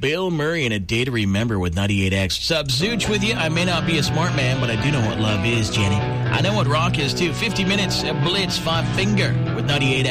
Bill Murray and A Day to Remember with 98X. Sub Zooch with you. I may not be a smart man, but I do know what love is, Jenny. I know what rock is, too. 50 minutes, Blitz, Five Finger with 98X.